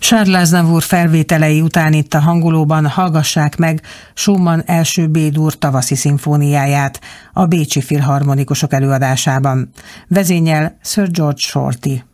Charles Aznavour felvételei után itt a hangolóban hallgassák meg Schumann első B-dur tavaszi szimfóniáját a bécsi filharmonikusok előadásában. Vezényel Sir George Solti.